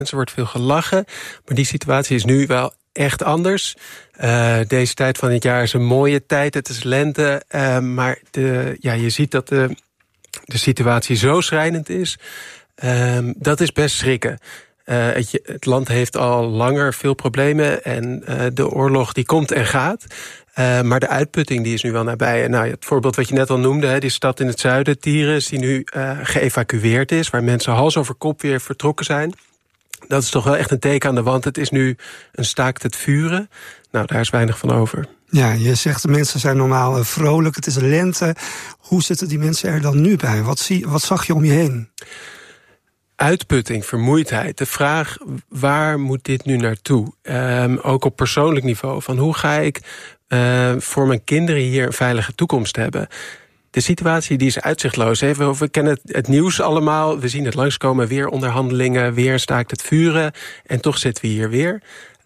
Er wordt veel gelachen, maar die situatie is nu wel echt anders. Deze tijd van het jaar is een mooie tijd, het is lente. Maar je ziet dat de situatie zo schrijnend is. Dat is best schrikken. Het land heeft al langer veel problemen en de oorlog die komt en gaat. Maar de uitputting die is nu wel nabij. En het voorbeeld wat je net al noemde, die stad in het zuiden, Tyres, die nu geëvacueerd is, waar mensen hals over kop weer vertrokken zijn. Dat is toch wel echt een teken aan de wand. Het is nu een staakt het vuren. Nou, daar is weinig van over. Ja, je zegt de mensen zijn normaal vrolijk, het is lente. Hoe zitten die mensen er dan nu bij? Wat zag je om je heen? Uitputting, vermoeidheid. De vraag, waar moet dit nu naartoe? Ook op persoonlijk niveau. Van hoe ga ik voor mijn kinderen hier een veilige toekomst hebben? De situatie die is uitzichtloos. We kennen het nieuws allemaal. We zien het langskomen. Weer onderhandelingen. Weer staakt het vuren. En toch zitten we hier weer.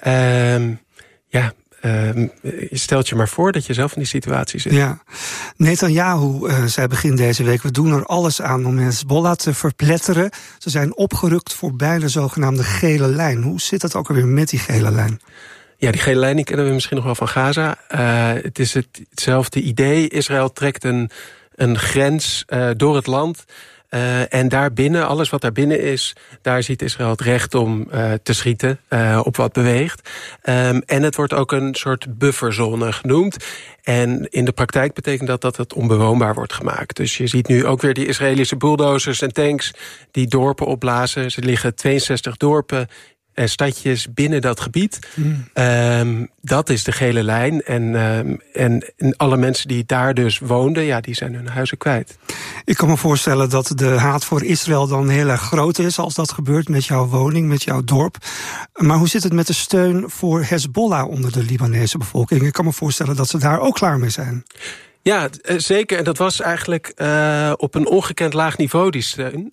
Je stelt je maar voor dat je zelf in die situatie zit. Ja. Netanyahu zei begin deze week: we doen er alles aan om Hezbollah te verpletteren. Ze zijn opgerukt voorbij de zogenaamde gele lijn. Hoe zit het ook alweer met die gele lijn? Ja, die gele lijn die kennen we misschien nog wel van Gaza. Het is hetzelfde idee. Israël trekt een grens door het land. En daarbinnen, alles wat daarbinnen is, daar ziet Israël het recht om te schieten op wat beweegt. En het wordt ook een soort bufferzone genoemd. En in de praktijk betekent dat het onbewoonbaar wordt gemaakt. Dus je ziet nu ook weer die Israëlische bulldozers en tanks die dorpen opblazen. Er liggen 62 dorpen en stadjes binnen dat gebied. Dat is de gele lijn. En alle mensen die daar dus woonden, die zijn hun huizen kwijt. Ik kan me voorstellen dat de haat voor Israël dan heel erg groot is als dat gebeurt met jouw woning, met jouw dorp. Maar hoe zit het met de steun voor Hezbollah onder de Libanese bevolking? Ik kan me voorstellen dat ze daar ook klaar mee zijn. Ja, zeker. En dat was eigenlijk op een ongekend laag niveau, die steun.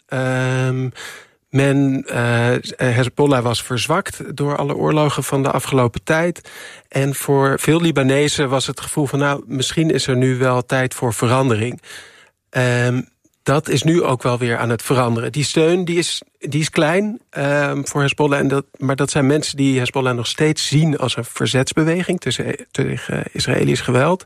Hezbollah was verzwakt door alle oorlogen van de afgelopen tijd. En voor veel Libanezen was het gevoel van, misschien is er nu wel tijd voor verandering. Dat is nu ook wel weer aan het veranderen. Die steun die is klein voor Hezbollah. Maar dat zijn mensen die Hezbollah nog steeds zien als een verzetsbeweging tegen Israëlisch geweld.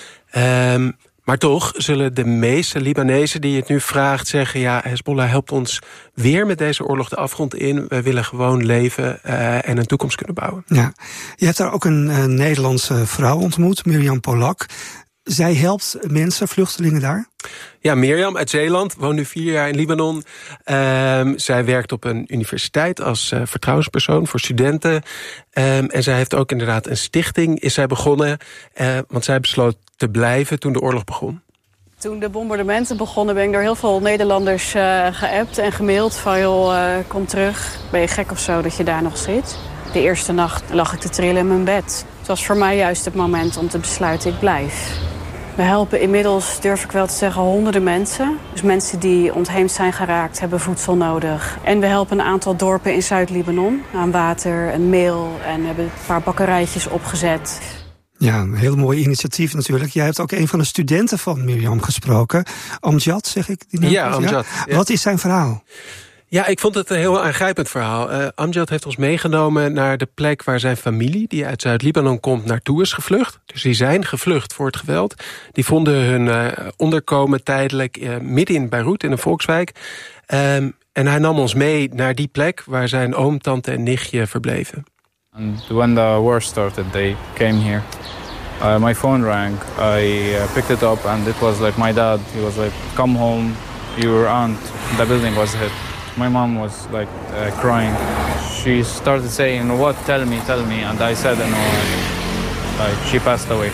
Maar toch zullen de meeste Libanezen die het nu vraagt zeggen, Hezbollah helpt ons weer met deze oorlog de afgrond in. We willen gewoon leven en een toekomst kunnen bouwen. Ja. Je hebt daar ook een Nederlandse vrouw ontmoet, Mirjam Polak. Zij helpt mensen, vluchtelingen daar? Ja, Mirjam uit Zeeland, woont nu 4 jaar in Libanon. Zij werkt op een universiteit als vertrouwenspersoon voor studenten. En zij heeft ook inderdaad een stichting, is zij begonnen. Want zij besloot te blijven toen de oorlog begon. Toen de bombardementen begonnen ben ik door heel veel Nederlanders geappt en gemaild van, joh, kom terug. Ben je gek of zo dat je daar nog zit? De eerste nacht lag ik te trillen in mijn bed. Het was voor mij juist het moment om te besluiten, ik blijf. We helpen inmiddels, durf ik wel te zeggen, honderden mensen. Dus mensen die ontheemd zijn geraakt, hebben voedsel nodig. En we helpen een aantal dorpen in Zuid-Libanon aan water en meel. En hebben een paar bakkerijtjes opgezet. Ja, een heel mooi initiatief natuurlijk. Jij hebt ook een van de studenten van Mirjam gesproken. Amjad, zeg ik die naam? Ja, Amjad. Ja. Wat is zijn verhaal? Ja, ik vond het een heel aangrijpend verhaal. Amjad heeft ons meegenomen naar de plek waar zijn familie, die uit Zuid-Libanon komt, naartoe is gevlucht. Dus die zijn gevlucht voor het geweld. Die vonden hun onderkomen tijdelijk midden in Beirut, in een volkswijk. En hij nam ons mee naar die plek waar zijn oom, tante en nichtje verbleven. And when the war started, they came here. My phone rang. I picked it up and it was like my dad. He was like, come home, your aunt, the building was hit. My mom was like crying. She started saying, what, tell me. And I said, no, like she passed away.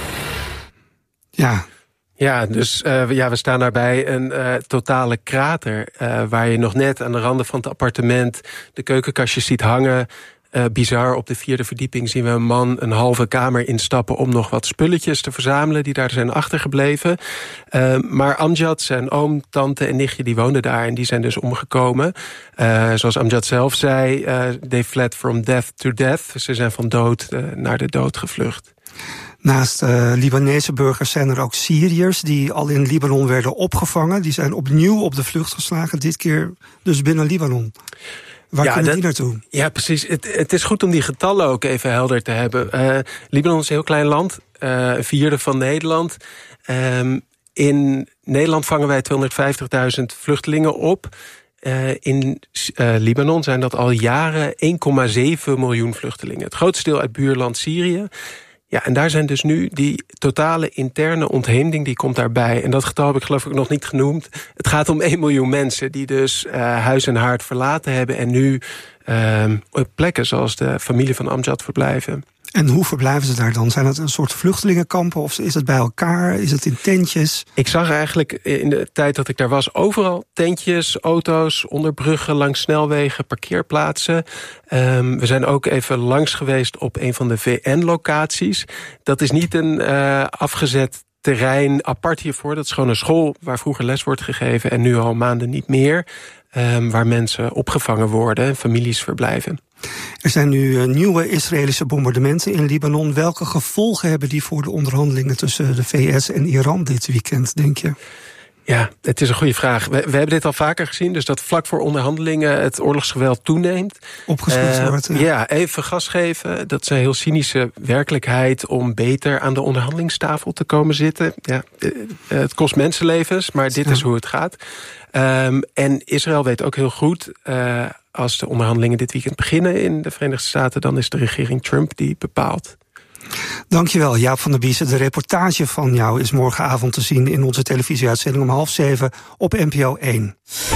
Ja. Ja, dus we staan daarbij een totale krater. Waar je nog net aan de randen van het appartement de keukenkastjes ziet hangen. Bizar, op de 4e verdieping zien we een man een halve kamer instappen om nog wat spulletjes te verzamelen die daar zijn achtergebleven. Maar Amjad, zijn oom, tante en nichtje, die woonden daar en die zijn dus omgekomen. Zoals Amjad zelf zei, they fled from death to death. Ze zijn van dood naar de dood gevlucht. Naast Libanese burgers zijn er ook Syriërs die al in Libanon werden opgevangen. Die zijn opnieuw op de vlucht geslagen, dit keer dus binnen Libanon. Waar kunnen die naartoe? Ja, precies. Het is goed om die getallen ook even helder te hebben. Libanon is een heel klein land, een vierde van Nederland. In Nederland vangen wij 250.000 vluchtelingen op. In Libanon zijn dat al jaren 1,7 miljoen vluchtelingen. Het grootste deel uit buurland Syrië. Ja, en daar zijn dus nu die totale interne ontheemding, die komt daarbij. En dat getal heb ik geloof ik nog niet genoemd. Het gaat om 1 miljoen mensen die dus huis en haard verlaten hebben en nu op plekken zoals de familie van Amjad verblijven. En hoe verblijven ze daar dan? Zijn het een soort vluchtelingenkampen of is het bij elkaar? Is het in tentjes? Ik zag eigenlijk in de tijd dat ik daar was overal tentjes, auto's, onder bruggen, langs snelwegen, parkeerplaatsen. We zijn ook even langs geweest op een van de VN-locaties. Dat is niet een afgezet terrein apart hiervoor. Dat is gewoon een school waar vroeger les wordt gegeven en nu al maanden niet meer. Waar mensen opgevangen worden en families verblijven. Er zijn nu nieuwe Israëlische bombardementen in Libanon. Welke gevolgen hebben die voor de onderhandelingen tussen de VS en Iran dit weekend, denk je? Ja, het is een goede vraag. We hebben dit al vaker gezien, dus dat vlak voor onderhandelingen het oorlogsgeweld toeneemt. Opgesloten wordt. Ja, even gas geven. Dat is een heel cynische werkelijkheid om beter aan de onderhandelingstafel te komen zitten. Ja, het kost mensenlevens, maar dit is hoe het gaat. En Israël weet ook heel goed, als de onderhandelingen dit weekend beginnen in de Verenigde Staten, dan is de regering Trump die bepaalt. Dankjewel, Jaap van der Biesen. De reportage van jou is morgenavond te zien in onze televisieuitzending om 6:30 op NPO 1.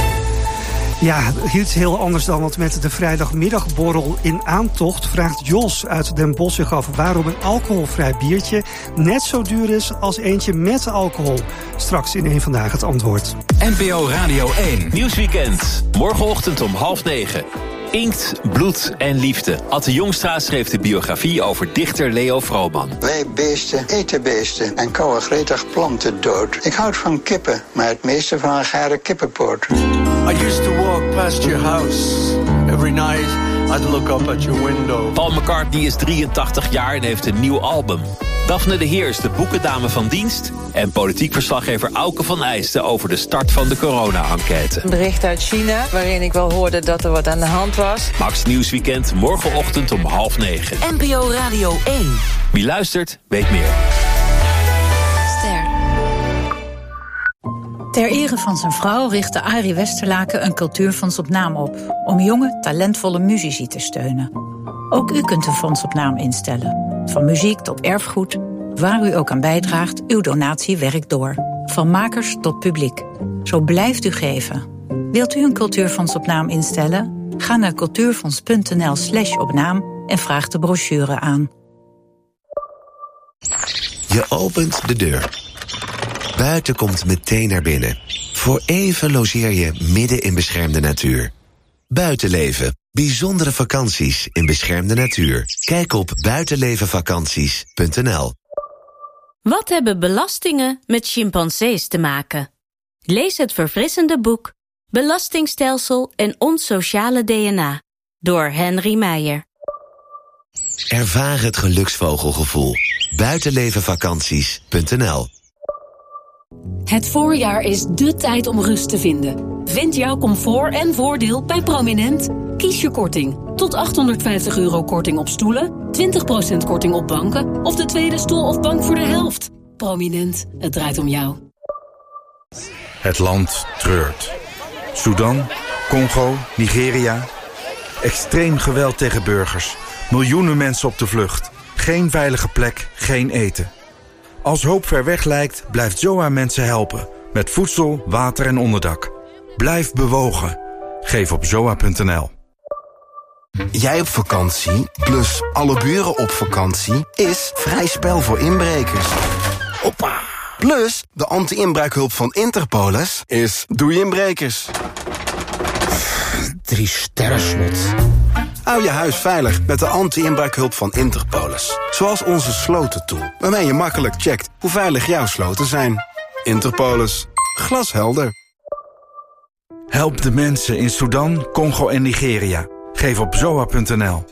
Ja, iets heel anders dan wat met de vrijdagmiddagborrel in aantocht vraagt Jos uit Den Bosch zich af waarom een alcoholvrij biertje net zo duur is als eentje met alcohol. Straks in 1 Vandaag het antwoord. NPO Radio 1 Nieuwsweekend. Morgenochtend om 8:30. Inkt, bloed en liefde. Atte Jongstra schreef de biografie over dichter Leo Vrooman. Wij beesten eten beesten en kauwen gretig planten dood. Ik houd van kippen, maar het meeste van een gare kippenpoot. I used to walk past your house. Every night I'd look up at your window. Paul McCartney is 83 jaar en heeft een nieuw album. Daphne de Heer is de boekendame van dienst. En politiek verslaggever Auke van Eijsten over de start van de corona-enquête. Een bericht uit China waarin ik wel hoorde dat er wat aan de hand was. Max Nieuwsweekend morgenochtend om 8:30. NPO Radio 1. Wie luistert, weet meer. Ster. Ter ere van zijn vrouw richtte Arie Westerlaken een cultuurfonds op naam op, om jonge, talentvolle muzici te steunen. Ook u kunt een fonds op naam instellen. Van muziek tot erfgoed, waar u ook aan bijdraagt, uw donatie werkt door. Van makers tot publiek. Zo blijft u geven. Wilt u een cultuurfonds op naam instellen? Ga naar cultuurfonds.nl/opnaam en vraag de brochure aan. Je opent de deur. Buiten komt meteen naar binnen. Voor even logeer je midden in beschermde natuur. Buitenleven. Bijzondere vakanties in beschermde natuur. Kijk op buitenlevenvakanties.nl. Wat hebben belastingen met chimpansees te maken? Lees het verfrissende boek Belastingstelsel en ons sociale DNA door Henry Meijer. Ervaar het geluksvogelgevoel. Buitenlevenvakanties.nl. Het voorjaar is dé tijd om rust te vinden. Vind jouw comfort en voordeel bij Prominent. Kies je korting. Tot €850 korting op stoelen, 20% korting op banken of de tweede stoel of bank voor de helft. Prominent, het draait om jou. Het land treurt. Sudan, Congo, Nigeria. Extreem geweld tegen burgers. Miljoenen mensen op de vlucht. Geen veilige plek, geen eten. Als hoop ver weg lijkt, blijft ZOA mensen helpen. Met voedsel, water en onderdak. Blijf bewogen. Geef op zoa.nl. Jij op vakantie, plus alle buren op vakantie, is vrij spel voor inbrekers. Hoppa! Plus, de anti-inbraakhulp van Interpolis is doei inbrekers. 3 sterren slot. Hou je huis veilig met de anti-inbraakhulp van Interpolis. Zoals onze slotentool, waarmee je makkelijk checkt hoe veilig jouw sloten zijn. Interpolis. Glashelder. Help de mensen in Sudan, Congo en Nigeria. Geef op zoa.nl.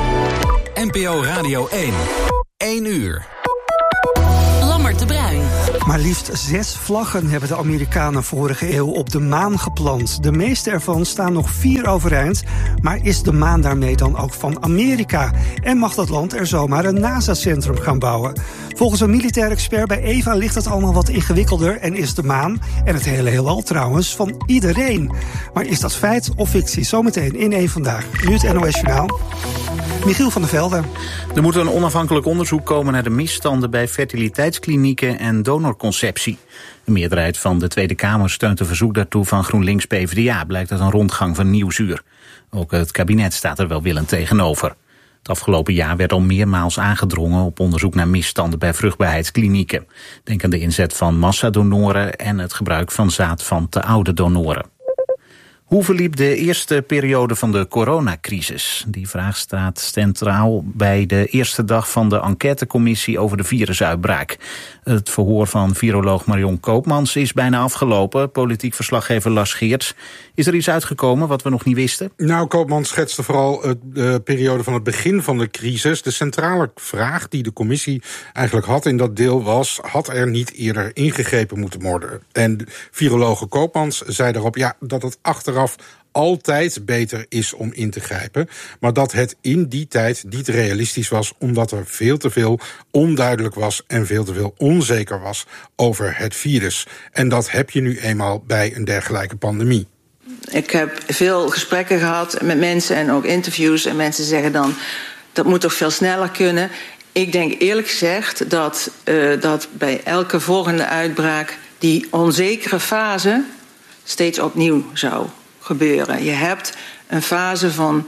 NPO Radio 1. 1 uur. Lammert de Bruin. Maar liefst 6 vlaggen hebben de Amerikanen vorige eeuw op de maan geplant. De meeste ervan staan nog 4 overeind. Maar is de maan daarmee dan ook van Amerika? En mag dat land er zomaar een NASA-centrum gaan bouwen? Volgens een militair expert bij EVA ligt het allemaal wat ingewikkelder... en is de maan, en het hele heelal trouwens, van iedereen. Maar is dat feit of fictie? Zometeen in Eén Vandaag. Nu het NOS Journaal. Michiel van der Velde. Er moet een onafhankelijk onderzoek komen naar de misstanden bij fertiliteitsklinieken en donorconceptie. Een meerderheid van de Tweede Kamer steunt een verzoek daartoe van GroenLinks-PVDA, blijkt uit een rondgang van Nieuwsuur. Ook het kabinet staat er welwillend tegenover. Het afgelopen jaar werd al meermaals aangedrongen op onderzoek naar misstanden bij vruchtbaarheidsklinieken. Denk aan de inzet van massadonoren en het gebruik van zaad van te oude donoren. Hoe verliep de eerste periode van de coronacrisis? Die vraag staat centraal bij de eerste dag van de enquêtecommissie over de virusuitbraak. Het verhoor van viroloog Marion Koopmans is bijna afgelopen. Politiek verslaggever Lars Geerts. Is er iets uitgekomen wat we nog niet wisten? Nou, Koopmans schetste vooral de periode van het begin van de crisis. De centrale vraag die de commissie eigenlijk had in dat deel was: had er niet eerder ingegrepen moeten worden? En viroloog Koopmans zei daarop dat het achteraf altijd beter is om in te grijpen, maar dat het in die tijd niet realistisch was, omdat er veel te veel onduidelijk was en veel te veel onzeker was over het virus. En dat heb je nu eenmaal bij een dergelijke pandemie. Ik heb veel gesprekken gehad met mensen en ook interviews, en mensen zeggen dan, dat moet toch veel sneller kunnen. Ik denk eerlijk gezegd dat bij elke volgende uitbraak die onzekere fase steeds opnieuw zou gebeuren. Je hebt een fase van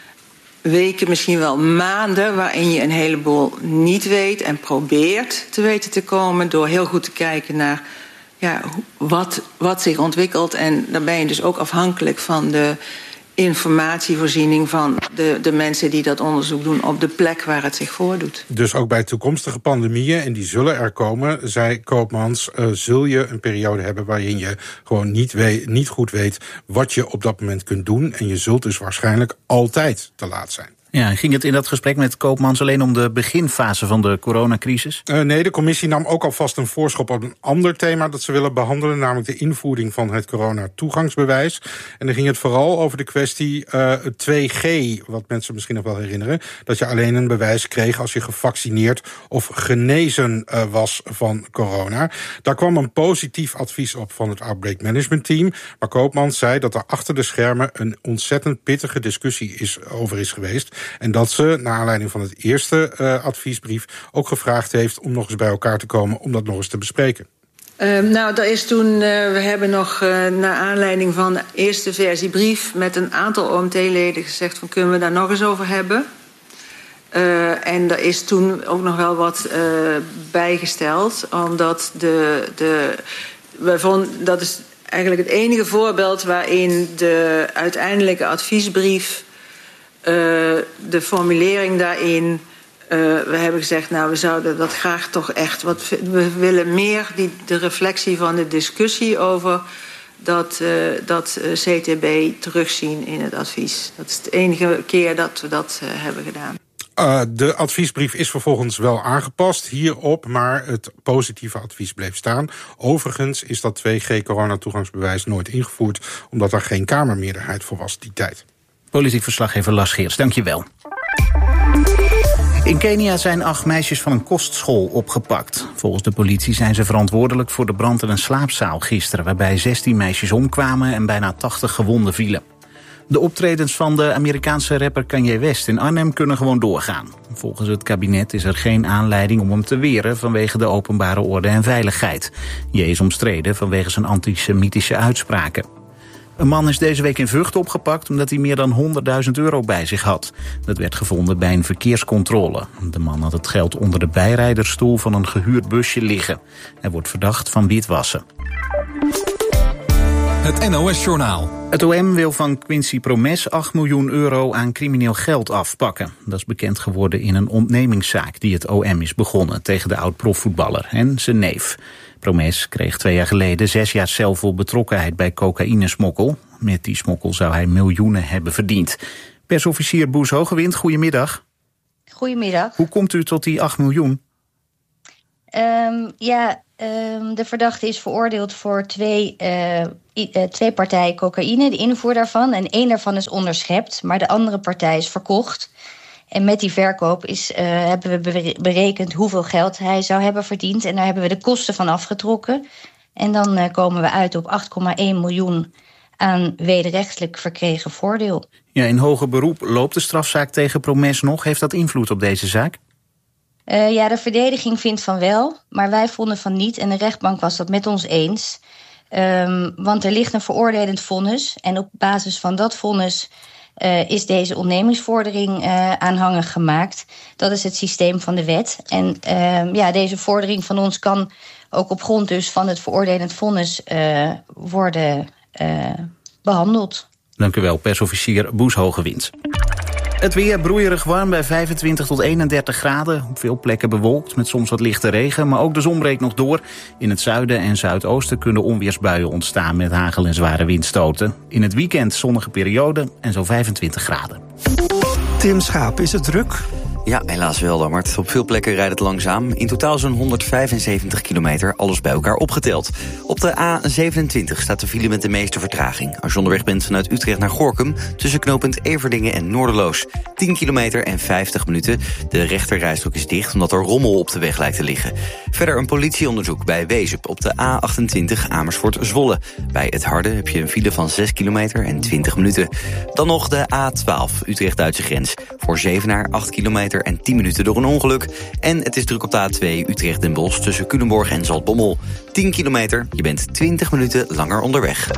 weken, misschien wel maanden, waarin je een heleboel niet weet en probeert te weten te komen door heel goed te kijken naar wat zich ontwikkelt. En dan ben je dus ook afhankelijk van de informatievoorziening van de mensen die dat onderzoek doen op de plek waar het zich voordoet. Dus ook bij toekomstige pandemieën, en die zullen er komen, zei Koopmans, zul je een periode hebben waarin je gewoon niet goed weet wat je op dat moment kunt doen. En je zult dus waarschijnlijk altijd te laat zijn. Ja, ging het in dat gesprek met Koopmans alleen om de beginfase van de coronacrisis? Nee, de commissie nam ook alvast een voorschot op een ander thema dat ze willen behandelen, namelijk de invoering van het corona-toegangsbewijs. En dan ging het vooral over de kwestie 2G, wat mensen misschien nog wel herinneren, dat je alleen een bewijs kreeg als je gevaccineerd of genezen was van corona. Daar kwam een positief advies op van het Outbreak Management Team, maar Koopmans zei dat er achter de schermen een ontzettend pittige discussie over is geweest. En dat ze, naar aanleiding van het eerste adviesbrief, ook gevraagd heeft om nog eens bij elkaar te komen om dat nog eens te bespreken. Dat is toen, we hebben nog naar aanleiding van de eerste versiebrief met een aantal OMT-leden gezegd van kunnen we daar nog eens over hebben. En er is toen ook nog wel wat bijgesteld, omdat we vonden, dat is eigenlijk het enige voorbeeld waarin de uiteindelijke adviesbrief, de formulering daarin, we hebben gezegd, we zouden dat graag toch echt, we willen meer de reflectie van de discussie over dat CTB terugzien in het advies. Dat is de enige keer dat we dat hebben gedaan. De adviesbrief is vervolgens wel aangepast hierop, maar het positieve advies bleef staan. Overigens is dat 2G coronatoegangsbewijs nooit ingevoerd, omdat er geen Kamermeerderheid voor was die tijd. Politiek verslaggever Lars Geerts, dank je wel. In Kenia zijn 8 meisjes van een kostschool opgepakt. Volgens de politie zijn ze verantwoordelijk voor de brand in een slaapzaal gisteren, waarbij 16 meisjes omkwamen en bijna 80 gewonden vielen. De optredens van de Amerikaanse rapper Kanye West in Arnhem kunnen gewoon doorgaan. Volgens het kabinet is er geen aanleiding om hem te weren vanwege de openbare orde en veiligheid. Ye is omstreden vanwege zijn antisemitische uitspraken. Een man is deze week in Vught opgepakt omdat hij meer dan €100.000 bij zich had. Dat werd gevonden bij een verkeerscontrole. De man had het geld onder de bijrijdersstoel van een gehuurd busje liggen. Hij wordt verdacht van witwassen. Het NOS-journaal. Het OM wil van Quincy Promes €8 miljoen aan crimineel geld afpakken. Dat is bekend geworden in een ontnemingszaak die het OM is begonnen tegen de oud-profvoetballer en zijn neef. Promes kreeg 2 jaar geleden 6 jaar cel voor betrokkenheid bij cocaïnesmokkel. Met die smokkel zou hij miljoenen hebben verdiend. Persofficier Boes Hogewind, goedemiddag. Goedemiddag. Hoe komt u tot die 8 miljoen? De verdachte is veroordeeld voor twee partijen cocaïne, de invoer daarvan. En 1 daarvan is onderschept, maar de andere partij is verkocht. En met die verkoop hebben we berekend hoeveel geld hij zou hebben verdiend. En daar hebben we de kosten van afgetrokken. En dan komen we uit op 8,1 miljoen aan wederrechtelijk verkregen voordeel. Ja, in hoger beroep loopt de strafzaak tegen Promes nog. Heeft dat invloed op deze zaak? De verdediging vindt van wel, maar wij vonden van niet. En de rechtbank was dat met ons eens. Want er ligt een veroordelend vonnis. En op basis van dat vonnis is deze ontnemingsvordering aanhangig gemaakt. Dat is het systeem van de wet. En deze vordering van ons kan ook op grond dus van het veroordelend vonnis worden behandeld. Dank u wel, persofficier Boes Hogewind. Het weer broeierig warm bij 25 tot 31 graden. Op veel plekken bewolkt met soms wat lichte regen. Maar ook de zon breekt nog door. In het zuiden en zuidoosten kunnen onweersbuien ontstaan met hagel en zware windstoten. In het weekend zonnige periode en zo'n 25 graden. Tim Schaap, is het druk? Ja, helaas wel, Lammert. Op veel plekken rijdt het langzaam. In totaal zo'n 175 kilometer, alles bij elkaar opgeteld. Op de A27 staat de file met de meeste vertraging. Als je onderweg bent vanuit Utrecht naar Gorinchem, tussen knooppunt Everdingen en Noorderloos. 10 kilometer en 50 minuten. De rechterrijstrook is dicht omdat er rommel op de weg lijkt te liggen. Verder een politieonderzoek bij Wezep op de A28 Amersfoort-Zwolle. Bij Het Harde heb je een file van 6 kilometer en 20 minuten. Dan nog de A12 Utrecht-Duitse grens. Voor Zevenaar 8 kilometer en 10 minuten door een ongeluk. En het is druk op de A2 Utrecht-Den Bosch tussen Culemborg en Zaltbommel. 10 kilometer, je bent 20 minuten langer onderweg.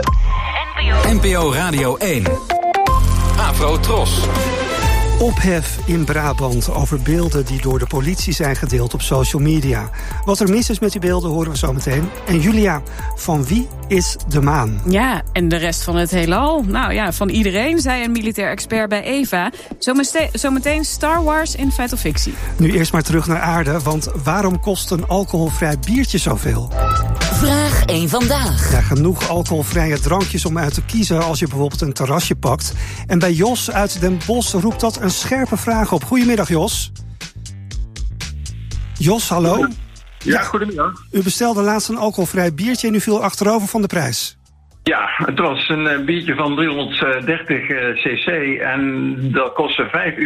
NPO Radio 1. Afro Tros. Ophef in Brabant over beelden die door de politie zijn gedeeld op social media. Wat er mis is met die beelden horen we zo meteen. En Julia, van wie is de maan? Ja, en de rest van het heelal? Nou ja, van iedereen, zei een militair expert bij EVA. Zometeen Star Wars in Feit of Fictie. Nu eerst maar terug naar aarde, want waarom kost een alcoholvrij biertje zoveel? Vraag 1 vandaag. Ja, genoeg alcoholvrije drankjes om uit te kiezen als je bijvoorbeeld een terrasje pakt. En bij Jos uit Den Bosch roept dat een scherpe vraag op. Goedemiddag, Jos. Jos, hallo? Ja, goedemiddag. U bestelde laatst een alcoholvrij biertje en u viel achterover van de prijs. Ja, het was een biertje van 330 cc en dat kostte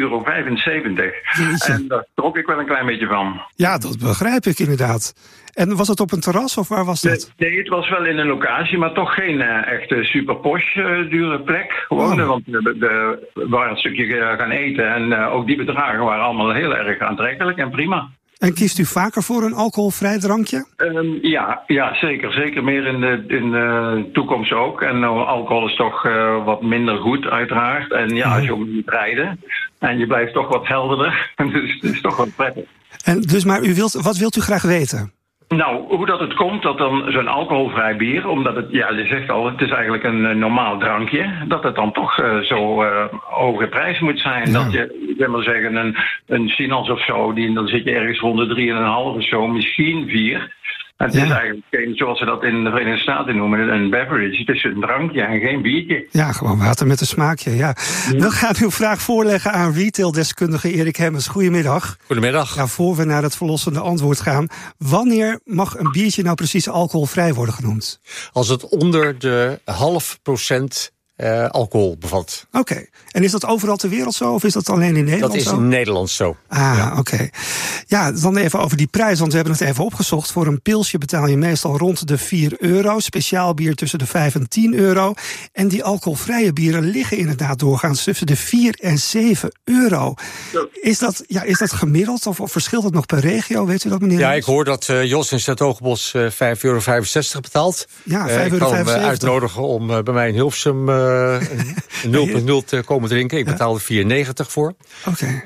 €5,75. En daar trok ik wel een klein beetje van. Ja, dat begrijp ik inderdaad. En was het op een terras of waar was dat? Nee, het was wel in een locatie, maar toch geen echte super posh dure plek. Gewoon, want we waren een stukje gaan eten en ook die bedragen waren allemaal heel erg aantrekkelijk en prima. En kiest u vaker voor een alcoholvrij drankje? Ja, zeker. Zeker meer in de toekomst ook. En alcohol is toch wat minder goed, uiteraard. En ja, als je ook moet rijden en je blijft toch wat helderder. Dus het is toch wat prettig. En dus, maar wat wilt u graag weten? Nou, hoe dat het komt dat dan zo'n alcoholvrij bier, omdat het, ja, je zegt al, het is eigenlijk een normaal drankje, dat het dan toch zo hoge prijs moet zijn. Ja. Dat je, ik wil maar zeggen, een Sinals of zo, dan zit je ergens rond de 3,5 of zo, misschien 4. Het is eigenlijk, zoals ze dat in de Verenigde Staten noemen, een beverage. Het is een drankje en geen biertje. Ja, gewoon water met een smaakje, ja. Dan gaan we uw vraag voorleggen aan retaildeskundige Erik Hemmens. Goedemiddag. Goedemiddag. Ja, voor we naar het verlossende antwoord gaan. Wanneer mag een biertje nou precies alcoholvrij worden genoemd? Als het onder de 0,5% alcohol bevat. Oké. En is dat overal ter wereld zo of is dat alleen in Nederland zo? Dat is in Nederland zo. Oké. Ja, dan even over die prijs, want we hebben het even opgezocht. Voor een pilsje betaal je meestal rond de €4. Speciaal bier tussen de €5 en €10. En die alcoholvrije bieren liggen inderdaad doorgaans tussen de €4 en €7. Is dat gemiddeld of verschilt het nog per regio? Weet u dat, meneer? Ja, ik hoor dat Jos in Stadhogenbos €5,65 betaalt. Ja, €5,75. Ik kan hem uitnodigen om bij mij in Hilversum een 0,0 te komen drinken. Ik betaalde €4,90 voor. Oké.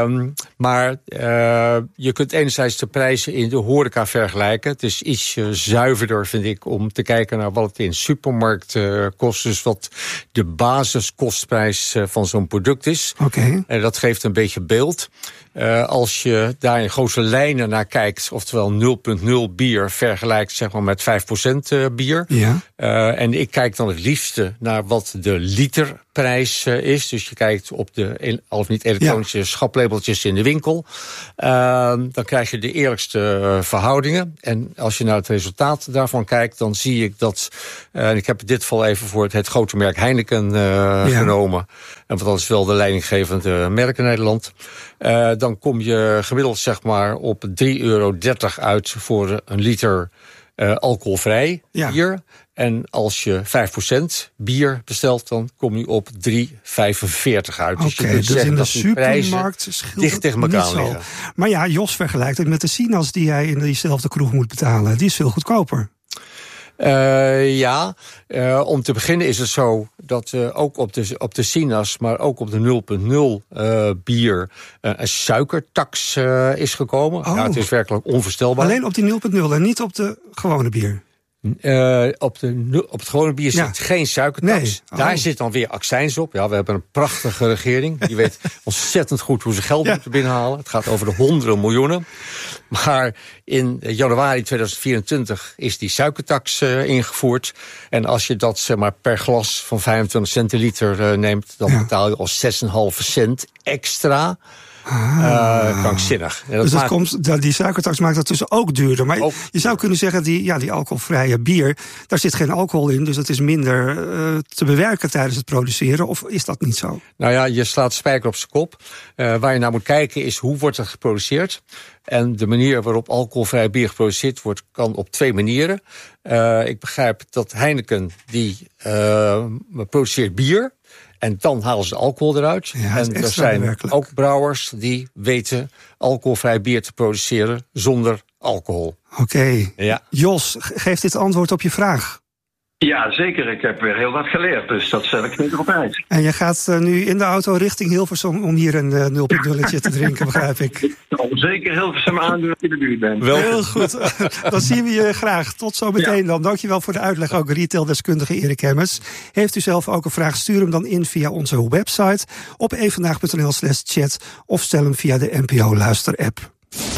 Maar je kunt enerzijds de prijzen in de horeca vergelijken. Het is iets zuiverder, vind ik, om te kijken naar wat het in de supermarkt kost. Dus wat de basiskostprijs van zo'n product is. Oké. En dat geeft een beetje beeld. Als je daar in grote lijnen naar kijkt, oftewel 0,0 bier vergelijkt zeg maar met 5% bier. Ja. En ik kijk dan het liefste naar wat wat de literprijs is. Dus je kijkt op de al of niet elektronische schaplabeltjes in de winkel. Dan krijg je de eerlijkste verhoudingen. En als je naar het resultaat daarvan kijkt, dan zie ik dat... en ik heb in dit geval even voor het grote merk Heineken genomen. En want dat is wel de leidinggevende merk in Nederland. Dan kom je gemiddeld zeg maar op €3,30 uit voor een liter alcoholvrij bier. En als je 5% bier bestelt, dan kom je op €3,45 uit. Dus je kunt zeggen in de dat die supermarkt dicht tegen elkaar niet liggen. Maar ja, Jos vergelijkt het met de sinaas die hij in diezelfde kroeg moet betalen. Die is veel goedkoper. Om te beginnen is het zo dat ook op de sinaas, maar ook op de 0.0 bier een suikertax is gekomen. Ja, het is werkelijk onvoorstelbaar. Alleen op die 0.0 en niet op de gewone bier? Op het gewone bier zit geen suikertax. Daar zit dan weer accijns op. Ja, we hebben een prachtige regering. Die weet ontzettend goed hoe ze geld moeten binnenhalen. Het gaat over de honderden miljoenen. Maar in januari 2024 is die suikertax ingevoerd. En als je dat zeg maar, per glas van 25 centiliter neemt, dan betaal je al 6,5 cent extra. Krankzinnig. Dus die suikertax maakt dat dus ook duurder. Maar je zou kunnen zeggen, die alcoholvrije bier, daar zit geen alcohol in, dus het is minder te bewerken tijdens het produceren. Of is dat niet zo? Nou ja, je slaat spijker op zijn kop. Waar je naar moet kijken is, hoe wordt het geproduceerd? En de manier waarop alcoholvrij bier geproduceerd wordt, kan op 2 manieren. Ik begrijp dat Heineken, die produceert bier. En dan halen ze de alcohol eruit. Ja, en er zijn ook brouwers die weten alcoholvrij bier te produceren zonder alcohol. Oké. Ja. Jos, geef dit antwoord op je vraag. Ja, zeker. Ik heb weer heel wat geleerd, dus dat stel ik niet erop uit. En je gaat nu in de auto richting Hilversum om hier een 0.0'tje te drinken, begrijp ik. Ik zal zeker Hilversum aandoen als je in de buurt bent. Heel goed. Dan zien we je graag. Tot zo meteen dan. Dankjewel voor de uitleg, ook retaildeskundige Erik Hemmers. Heeft u zelf ook een vraag, stuur hem dan in via onze website op evandaag.nl/chat of stel hem via de NPO Luister-app.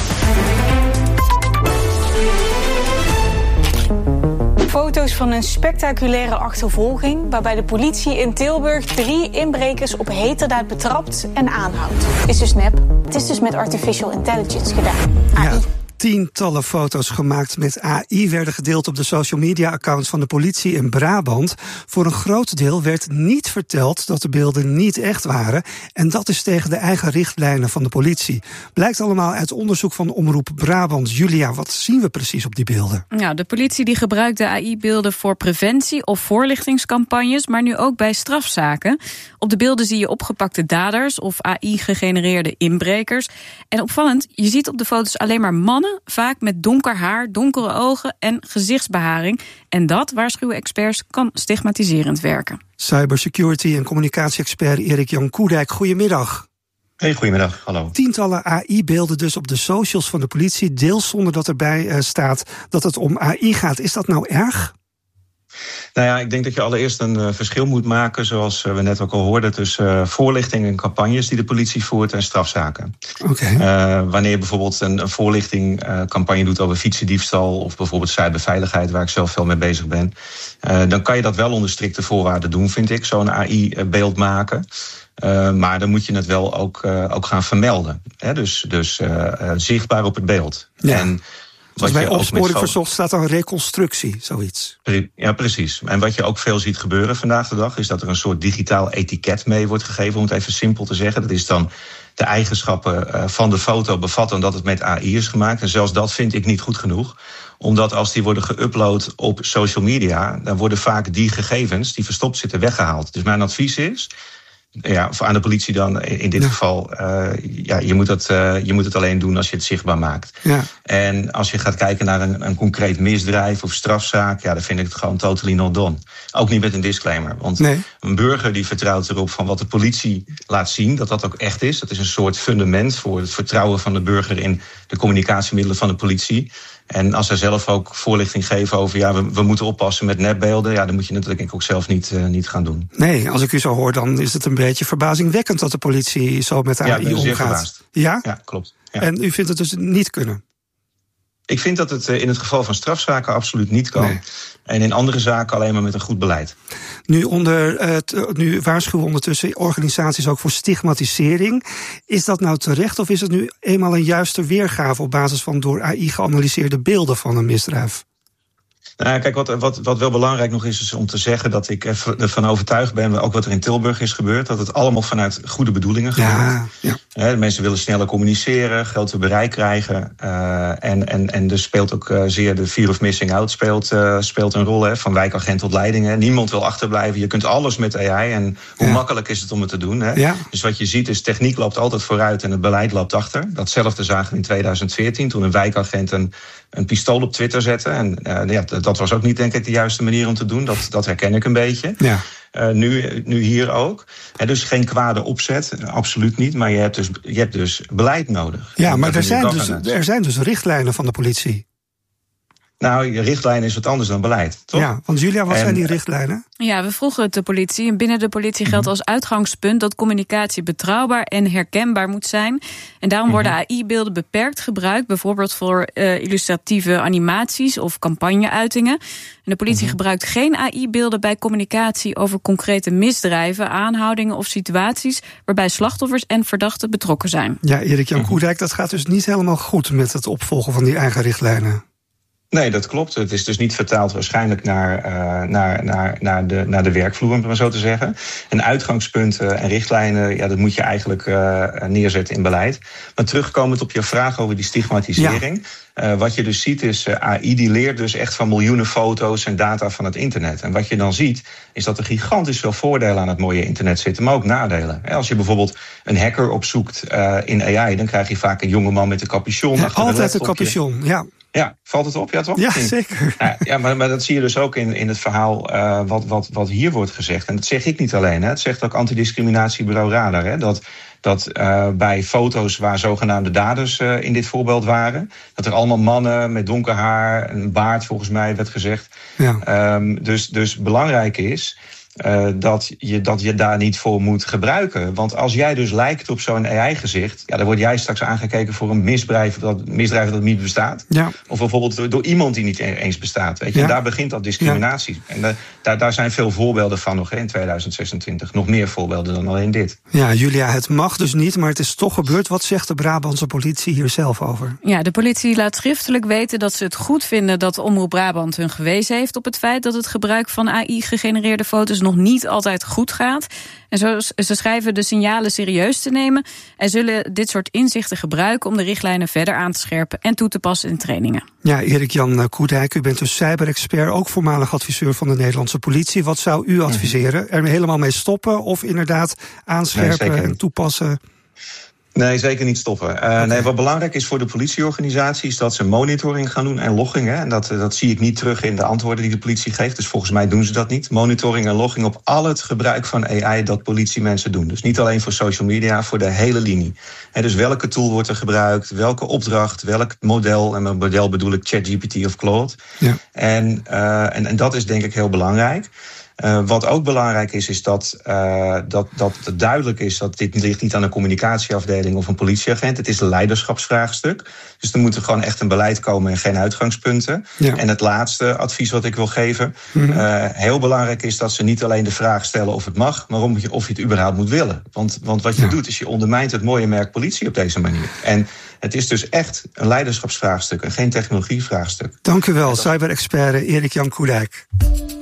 Foto's van een spectaculaire achtervolging waarbij de politie in Tilburg 3 inbrekers op heterdaad betrapt en aanhoudt. Is dus nep. Het is dus met artificial intelligence gedaan. AI. Ja. Tientallen foto's gemaakt met AI werden gedeeld op de social media accounts van de politie in Brabant. Voor een groot deel werd niet verteld dat de beelden niet echt waren. En dat is tegen de eigen richtlijnen van de politie. Blijkt allemaal uit onderzoek van Omroep Brabant. Julia, wat zien we precies op die beelden? Ja, de politie die gebruikt de AI-beelden voor preventie of voorlichtingscampagnes, maar nu ook bij strafzaken. Op de beelden zie je opgepakte daders of AI-gegenereerde inbrekers. En opvallend, je ziet op de foto's alleen maar mannen, vaak met donker haar, donkere ogen en gezichtsbeharing. En dat, waarschuwen experts, kan stigmatiserend werken. Cybersecurity en communicatie-expert Erik-Jan Koedijk, goedemiddag. Hey, goedemiddag, hallo. Tientallen AI-beelden dus op de socials van de politie, deels zonder dat erbij staat dat het om AI gaat. Is dat nou erg? Nou ja, ik denk dat je allereerst een verschil moet maken, zoals we net ook al hoorden, tussen voorlichting en campagnes die de politie voert en strafzaken. Okay. Wanneer je bijvoorbeeld een voorlichtingcampagne doet over fietsendiefstal of bijvoorbeeld cyberveiligheid, waar ik zelf veel mee bezig ben, dan kan je dat wel onder strikte voorwaarden doen, vind ik, zo'n AI-beeld maken. Maar dan moet je het wel ook gaan vermelden. Hè? Dus zichtbaar op het beeld. Ja. En zoals bij opsporing verzocht staat dan reconstructie, zoiets. Ja, precies. En wat je ook veel ziet gebeuren vandaag de dag is dat er een soort digitaal etiket mee wordt gegeven, om het even simpel te zeggen. Dat is dan de eigenschappen van de foto bevatten dat het met AI is gemaakt. En zelfs dat vind ik niet goed genoeg. Omdat als die worden geüpload op social media, dan worden vaak die gegevens die verstopt zitten weggehaald. Dus mijn advies is, ja, aan de politie dan in dit geval, je moet het alleen doen als je het zichtbaar maakt. Ja. En als je gaat kijken naar een concreet misdrijf of strafzaak, ja, dan vind ik het gewoon totally not done. Ook niet met een disclaimer. Want een burger die vertrouwt erop van wat de politie laat zien, dat ook echt is. Dat is een soort fundament voor het vertrouwen van de burger in de communicatiemiddelen van de politie. En als zij zelf ook voorlichting geven over, we moeten oppassen met nepbeelden, ja, dan moet je het denk ik ook zelf niet gaan doen. Nee, als ik u zo hoor, dan is het een beetje verbazingwekkend dat de politie zo met AI omgaat. Verbaasd. Ja? Ja, klopt. Ja. En u vindt het dus niet kunnen? Ik vind dat het in het geval van strafzaken absoluut niet kan. Nee. En in andere zaken alleen maar met een goed beleid. Nu waarschuwen ondertussen organisaties ook voor stigmatisering. Is dat nou terecht of is het nu eenmaal een juiste weergave op basis van door AI geanalyseerde beelden van een misdrijf? Nou, kijk, wat wel belangrijk nog is om te zeggen dat ik ervan overtuigd ben, ook wat er in Tilburg is gebeurd, dat het allemaal vanuit goede bedoelingen gebeurt. Ja. De mensen willen sneller communiceren, groter bereik krijgen. En dus speelt ook zeer de fear of missing out speelt een rol. Van wijkagent tot leidingen. Niemand wil achterblijven. Je kunt alles met AI. En hoe makkelijk is het om het te doen. Hè? Ja. Dus wat je ziet is, techniek loopt altijd vooruit en het beleid loopt achter. Datzelfde zagen we in 2014 toen een wijkagent een pistool op Twitter zette. En dat was ook niet, denk ik, de juiste manier om te doen. Dat herken ik een beetje. Ja. Nu hier ook. Dus geen kwade opzet, absoluut niet. Maar je hebt dus beleid nodig. Ja, maar er zijn dus richtlijnen van de politie. Nou, je richtlijn is wat anders dan beleid, toch? Ja, want Julia, wat zijn die richtlijnen? Ja, we vroegen het de politie. En binnen de politie geldt als uitgangspunt dat communicatie betrouwbaar en herkenbaar moet zijn. En daarom worden AI-beelden beperkt gebruikt, bijvoorbeeld voor illustratieve animaties of campagne-uitingen. En de politie gebruikt geen AI-beelden bij communicatie over concrete misdrijven, aanhoudingen of situaties waarbij slachtoffers en verdachten betrokken zijn. Ja, Erik-Jan Koerdijk, dat gaat dus niet helemaal goed met het opvolgen van die eigen richtlijnen. Nee, dat klopt. Het is dus niet vertaald waarschijnlijk naar de werkvloer, om het maar zo te zeggen. En uitgangspunten en richtlijnen, dat moet je eigenlijk neerzetten in beleid. Maar terugkomend op je vraag over die stigmatisering. Ja. Wat je dus ziet is, AI die leert dus echt van miljoenen foto's en data van het internet. En wat je dan ziet, is dat er gigantisch veel voordelen aan het mooie internet zitten, maar ook nadelen. Als je bijvoorbeeld een hacker opzoekt in AI, dan krijg je vaak een jongeman met een capuchon. Ja, altijd een capuchon, ja. Ja, valt het op? Ja, toch? Ja, zeker. Ja, maar dat zie je dus ook in het verhaal wat hier wordt gezegd. En dat zeg ik niet alleen. Hè. Het zegt ook antidiscriminatiebureau Radar. Hè, dat bij foto's waar zogenaamde daders in dit voorbeeld waren, dat er allemaal mannen met donker haar, een baard volgens mij werd gezegd. Ja. Dus belangrijk is dat je daar niet voor moet gebruiken. Want als jij dus lijkt op zo'n AI-gezicht, dan word jij straks aangekeken voor een misdrijf dat niet bestaat. Ja. Of bijvoorbeeld door iemand die niet eens bestaat. Weet je? Ja. En daar begint dat discriminatie. Ja. En daar zijn veel voorbeelden van nog in 2026. Nog meer voorbeelden dan alleen dit. Ja, Julia, het mag dus niet, maar het is toch gebeurd. Wat zegt de Brabantse politie hier zelf over? Ja, de politie laat schriftelijk weten dat ze het goed vinden dat Omroep Brabant hun gewezen heeft op het feit dat het gebruik van AI-gegenereerde foto's nog niet altijd goed gaat. En ze schrijven de signalen serieus te nemen en zullen dit soort inzichten gebruiken om de richtlijnen verder aan te scherpen en toe te passen in trainingen. Ja, Erik-Jan Koerdijk, u bent dus cyberexpert, ook voormalig adviseur van de Nederlandse politie. Wat zou u adviseren? Er helemaal mee stoppen of inderdaad aanscherpen en toepassen? Nee, zeker niet stoppen. Wat belangrijk is voor de politieorganisatie is dat ze monitoring gaan doen en logging. Hè. En dat zie ik niet terug in de antwoorden die de politie geeft. Dus volgens mij doen ze dat niet. Monitoring en logging op al het gebruik van AI dat politiemensen doen. Dus niet alleen voor social media, voor de hele linie. En dus welke tool wordt er gebruikt, welke opdracht, welk model. En met model bedoel ik ChatGPT of Claude. Ja. En dat is denk ik heel belangrijk. Wat ook belangrijk is dat het duidelijk is dat dit ligt niet aan een communicatieafdeling of een politieagent. Het is een leiderschapsvraagstuk. Dus er moet er gewoon echt een beleid komen en geen uitgangspunten. Ja. En het laatste advies wat ik wil geven. Heel belangrijk is dat ze niet alleen de vraag stellen of het mag, maar of je het überhaupt moet willen. Want wat je doet is je ondermijnt het mooie merk politie op deze manier. En het is dus echt een leiderschapsvraagstuk en geen technologievraagstuk. Dank u wel, cyber-expert Erik-Jan Koerdijk.